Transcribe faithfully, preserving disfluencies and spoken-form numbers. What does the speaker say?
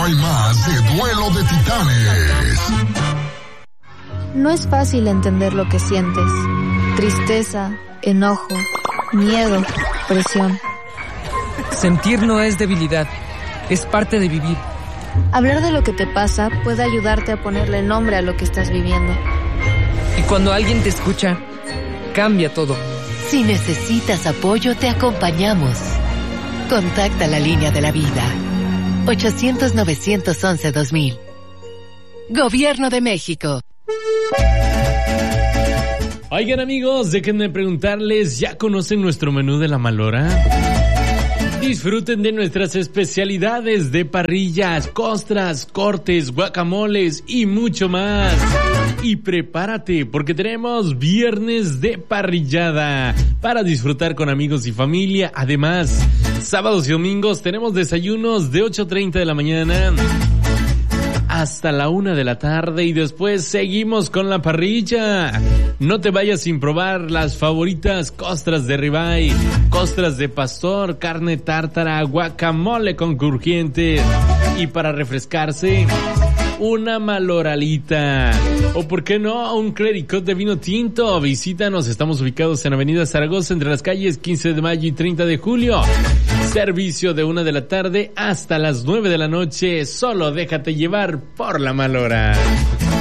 hay más de Duelo de Titanes. No es fácil entender lo que sientes. Tristeza, enojo, miedo, presión. Sentir no es debilidad, es parte de vivir. Hablar de lo que te pasa puede ayudarte a ponerle nombre a lo que estás viviendo. Y cuando alguien te escucha, cambia todo. Si necesitas apoyo, te acompañamos. Contacta la línea de la vida. ochocientos, novecientos once, dos mil. Gobierno de México. Oigan, amigos, déjenme preguntarles, ¿ya conocen nuestro menú de la Malora? Disfruten de nuestras especialidades de parrillas, costras, cortes, guacamoles y mucho más. Y prepárate porque tenemos viernes de parrillada para disfrutar con amigos y familia. Además, sábados y domingos tenemos desayunos de ocho treinta de la mañana hasta la una de la tarde y después seguimos con la parrilla. No te vayas sin probar las favoritas costras de ribeye, costras de pastor, carne tártara, guacamole con crujiente y para refrescarse, una maloralita. O por qué no, un credit code de vino tinto. Visítanos, estamos ubicados en Avenida Zaragoza entre las calles quince de mayo y treinta de julio. Servicio de una de la tarde hasta las nueve de la noche. Solo déjate llevar por la Malora.